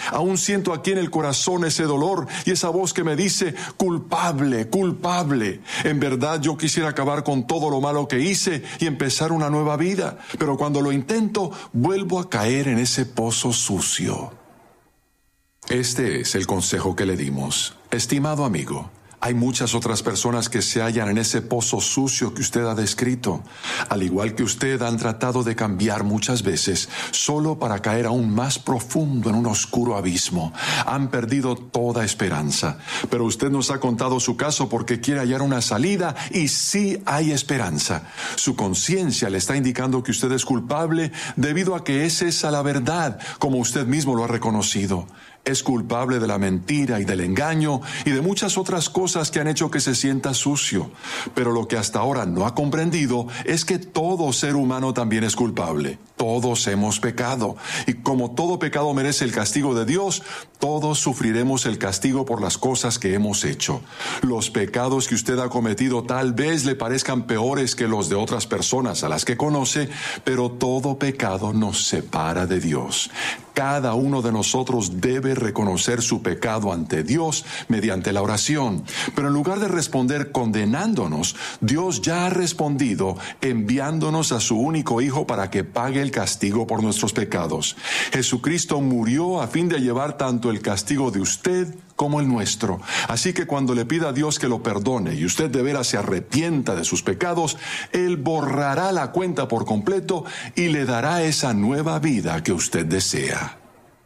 Aún siento aquí en el corazón ese dolor y esa voz que me dice, culpable, culpable. En verdad yo quisiera acabar con todo lo malo que hice y empezar una nueva vida, pero cuando lo intento, vuelvo a caer en ese pozo sucio. Este es el consejo que le dimos. Estimado amigo, hay muchas otras personas que se hallan en ese pozo sucio que usted ha descrito. Al igual que usted, han tratado de cambiar muchas veces, solo para caer aún más profundo en un oscuro abismo. Han perdido toda esperanza. Pero usted nos ha contado su caso porque quiere hallar una salida, y sí hay esperanza. Su conciencia le está indicando que usted es culpable debido a que es esa la verdad, como usted mismo lo ha reconocido. Es culpable de la mentira y del engaño y de muchas otras cosas que han hecho que se sienta sucio. Pero lo que hasta ahora no ha comprendido es que todo ser humano también es culpable. Todos hemos pecado. Y como todo pecado merece el castigo de Dios, todos sufriremos el castigo por las cosas que hemos hecho. Los pecados que usted ha cometido tal vez le parezcan peores que los de otras personas a las que conoce, pero todo pecado nos separa de Dios. Cada uno de nosotros debe reconocer su pecado ante Dios mediante la oración. Pero en lugar de responder condenándonos, Dios ya ha respondido enviándonos a su único Hijo para que pague el castigo por nuestros pecados. Jesucristo murió a fin de llevar tanto el castigo de usted como el nuestro. Así que cuando le pida a Dios que lo perdone y usted de veras se arrepienta de sus pecados, Él borrará la cuenta por completo y le dará esa nueva vida que usted desea.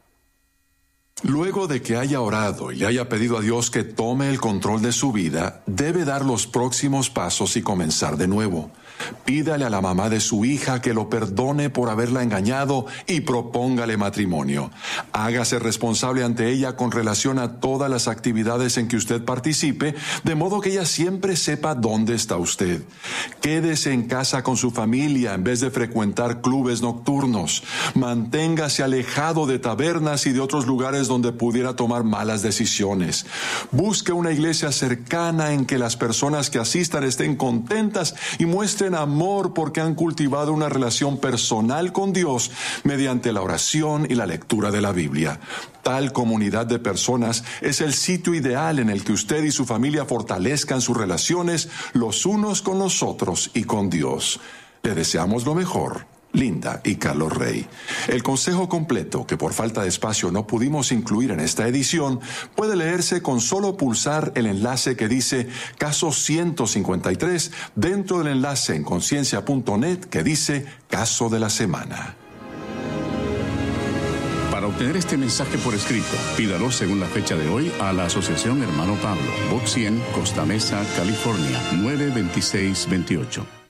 Luego de que haya orado y le haya pedido a Dios que tome el control de su vida, debe dar los próximos pasos y comenzar de nuevo. Pídale a la mamá de su hija que lo perdone por haberla engañado y propóngale matrimonio. Hágase responsable ante ella con relación a todas las actividades en que usted participe, de modo que ella siempre sepa dónde está usted. Quédese en casa con su familia en vez de frecuentar clubes nocturnos. Manténgase alejado de tabernas y de otros lugares donde pudiera tomar malas decisiones. Busque una iglesia cercana en que las personas que asistan estén contentas y muestren amor porque han cultivado una relación personal con Dios mediante la oración y la lectura de la Biblia. Tal comunidad de personas es el sitio ideal en el que usted y su familia fortalezcan sus relaciones los unos con los otros y con Dios. Le deseamos lo mejor. Linda y Carlos Rey. El consejo completo, que por falta de espacio no pudimos incluir en esta edición, puede leerse con solo pulsar el enlace que dice Caso 153 dentro del enlace en conciencia.net que dice Caso de la Semana. Para obtener este mensaje por escrito, pídalo según la fecha de hoy a la Asociación Hermano Pablo, Box 100, Costa Mesa, California, 92628.